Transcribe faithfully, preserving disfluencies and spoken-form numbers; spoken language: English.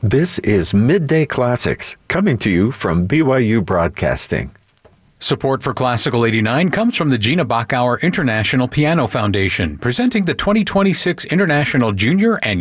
This is Midday Classics, coming to you from B Y U Broadcasting. Support for Classical eighty-nine comes from the Gina Bachauer International Piano Foundation, presenting the twenty twenty-six International Junior and